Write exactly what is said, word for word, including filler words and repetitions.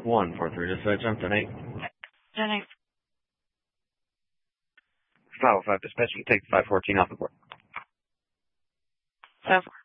one four three dispatch, I'm ten eight. ten eight. five oh five dispatch, you can take five fourteen off the board. five